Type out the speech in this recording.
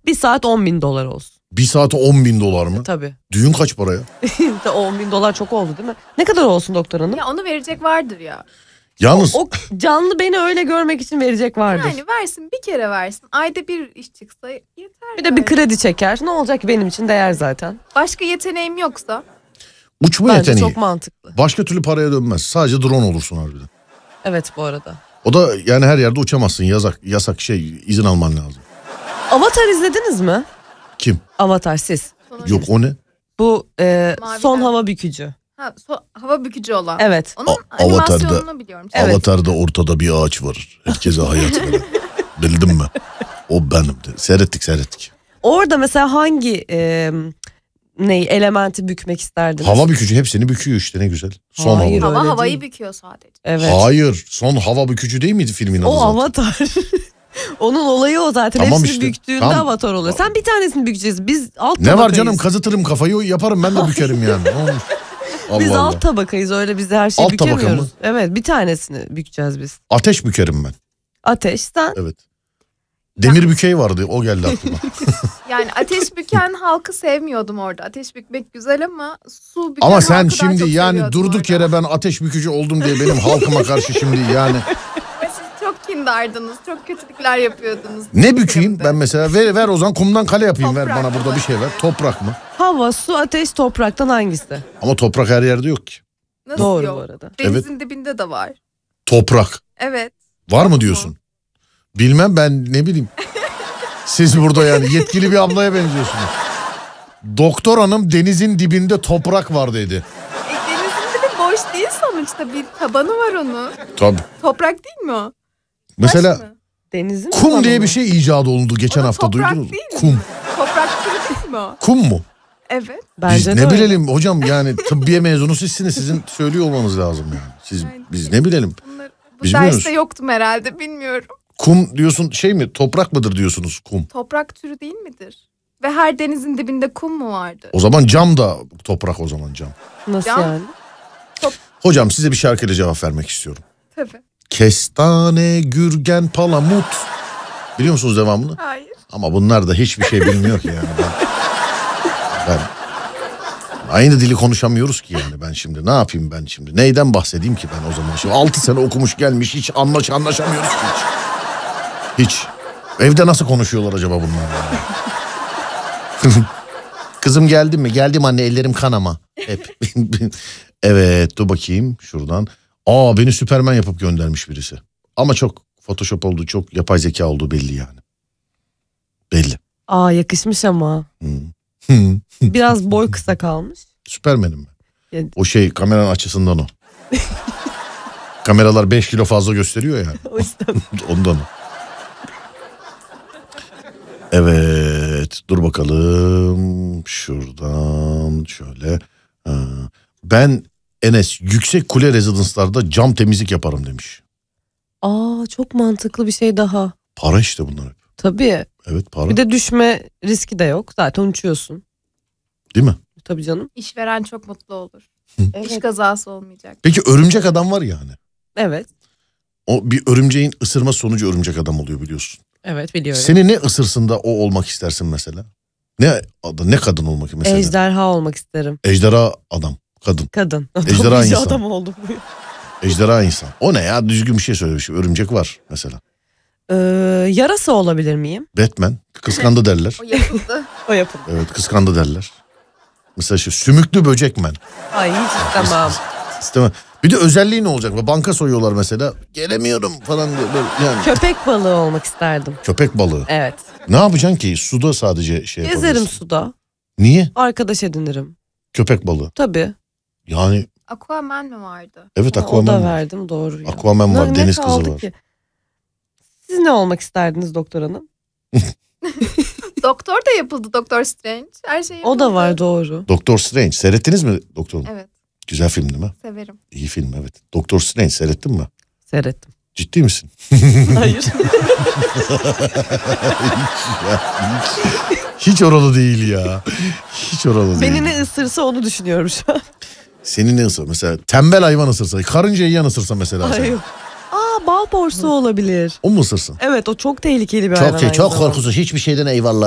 Bir saat 10.000 dolar olsun. Bir saate 10.000 dolar mı? Tabii. Düğün kaç paraya? 10.000 dolar çok oldu değil mi? Ne kadar olsun doktor hanım? Ya onu verecek vardır ya. Yalnız O canlı beni öyle görmek için verecek vardır. Yani versin, bir kere versin. Ayda bir iş çıksa yeter. Bir de bir kredi çeker. Ne olacak ki, benim için değer zaten. Başka yeteneğim yoksa. uçma Bence yeteneği. çok mantıklı. Başka türlü paraya dönmez. Sadece drone olursun harbiden. Evet bu arada. O da yani her yerde uçamazsın. Yasak izin alman lazım. Avatar izlediniz mi? Kim? Avatar siz. Yok o ne? Bu Mavi son ben. hava bükücü. Hava bükücü olan. Evet. Onun Avatar'da- animasyonunu biliyorum. Evet. Avatar'da ortada bir ağaç var. Herkese hayat veren. Bildin mi? O benim de. Seyrettik. Orada mesela hangi elementi bükmek isterdiniz? Hava bükücü hepsini büküyor işte, ne güzel. Son Hayır, hava. öyle Havayı değil. büküyor sadece. Evet. Hayır, son hava bükücü değil miydi filmin adı O zaten? Avatar. Onun olayı o zaten. Tamam Hepsini işte. büktüğünde Tamam. Avatar oluyor. Sen bir tanesini bükeceğiz. Biz alt Ne tabakayız. var canım, kazıtırım kafayı yaparım, ben de bükerim yani. Ne olmuş? Biz Allah Allah. alt tabakayız, öyle biz de her şeyi Alt tabaka bükemiyoruz. mı? Evet, bir tanesini bükeceğiz biz. Ateş bükerim ben. Ateş sen. Evet. Demir bükeği vardı, o geldi aklıma. Yani ateş büken halkı sevmiyordum orada. Ateş bükmek güzel ama su büken Ama sen halkı daha şimdi çok yani seviyordum durduk orada. yere ben ateş bükücü oldum diye benim halkıma karşı şimdi yani. Ve siz çok kindardınız. Çok kötülükler yapıyordunuz. Ne bükeyim Filmde. ben mesela, ver o zaman kumdan kale yapayım, ver Toprak bana burada mı? bir şey ver. Toprak mı? Hava, su, ateş, topraktan hangisi? Ama toprak her yerde yok ki. Nasıl Doğru yok? bu arada. Denizin dibinde de var. Toprak. Evet. Var mı diyorsun? Bilmem, ben ne bileyim. Siz burada yani yetkili bir ablaya benziyorsunuz. Doktor hanım denizin dibinde toprak var dedi. Denizin dibi boş değil sonuçta. Bir tabanı var onun. Tabii. Toprak değil mi o? Mesela Taş mı? Denizin kum tabanı diye mı? bir şey icat oldu geçen O da hafta, toprak duydunuz mu? değil mi? Kum. Toprak türü değil mi o? Kum mu? Evet. Bence Biz de ne öyle. bilelim hocam, yani tıbbiye mezunu sizsiniz, sizin söylüyor olmanız lazım yani. Biz ne bilelim. Bu Biz derste bilmiyoruz. yoktum herhalde, bilmiyorum. Kum diyorsun, şey mi, toprak mıdır diyorsunuz kum? Toprak türü değil midir? Ve her denizin dibinde kum mu vardı? O zaman cam da toprak, o zaman cam. Nasıl Cam. yani? Hocam size bir şarkıyla cevap vermek istiyorum. Tabii. Kestane, gürgen, palamut. Biliyor musunuz devamını? Hayır. Ama bunlar da hiçbir şey bilmiyor ki yani. Ben aynı dili konuşamıyoruz ki yani, ben şimdi ne yapayım ben şimdi? Neyden bahsedeyim ki ben o zaman? Şimdi 6 sene okumuş gelmiş, hiç anlaşamıyoruz ki hiç. Hiç. Evde nasıl konuşuyorlar acaba bunlar? Yani? Kızım geldin mi? Geldim anne, ellerim kanama. Hep. Evet, dur bakayım şuradan. Beni Süpermen yapıp göndermiş birisi. Ama çok Photoshop olduğu, çok yapay zeka olduğu belli yani. Belli. Yakışmış ama. Hı. Biraz boy kısa kalmış. Süpermen'im ben. Ya- O şey, kameranın açısından o. Kameralar 5 kilo fazla gösteriyor ya. O yüzden. Ondan o. Evet, dur bakalım. Şuradan şöyle. Ben Enes yüksek kule rezidanslarda cam temizlik yaparım demiş. Çok mantıklı bir şey daha. Para işte bunlar hep. Tabii. Evet, para. Bir de düşme riski de yok. Zaten uçuyorsun. Değil mi? Tabii canım. İşveren çok mutlu olur. Evet. İş kazası olmayacak. Peki örümcek adam var yani. Evet. O bir örümceğin ısırma sonucu örümcek adam oluyor, biliyorsun. Evet, biliyorum. Seni ne ısırsın da o olmak istersin mesela? Ne kadın olmak mesela? Ejderha olmak isterim. Ejderha adam, kadın. Kadın. Ejderha İyice insan. adam oldu bu. Ejderha insan. O ne ya? Düzgün bir şey söylemiş. Örümcek var mesela. Yarasa olabilir miyim? Batman. Kıskandı derler. O yapıldı. O yapıldı. Evet, kıskandı derler. Mesela şu sümüklü böcekmen. Ay hiç istemem. İstemem. Bir de özelliği ne olacak? Banka soyuyorlar mesela. Gelemiyorum falan diye. Böyle yani. Köpek balığı olmak isterdim. Köpek balığı. Evet. Ne yapacaksın ki? Suda sadece şey Gezerim yapabilirsin. suda. Niye? Arkadaş edinirim. Köpek balığı. Tabii. Yani Aquaman mi vardı? evet, O Aquaman da var. verdim, doğru. Ya. Aquaman var, Ne deniz kızı kaldı var. ki? Siz ne olmak isterdiniz doktor hanım? Doktor da yapıldı, Doktor Strange. Her şey yapıldı. O da var, doğru. Doktor Strange. Seyrettiniz mi Doktor? Evet, Güzel film değil mi? severim. İyi film, evet. Doktor Strange seyrettin mi? Seyrettim. Ciddi misin? Hayır. Hiç oralı değil ya. Hiç oralı değil. Beni ne ısırsa onu düşünüyorum şu an. Seni ne ısır? Mesela tembel hayvan ısırsa, karıncayı yiyen ısırsa mesela. Ay seni. yok. Bal porsu olabilir. O mu ısırsın? Evet, o çok tehlikeli bir hayvan. Çok aynı çok zamanda. korkusuz, hiçbir şeyden eyvallah.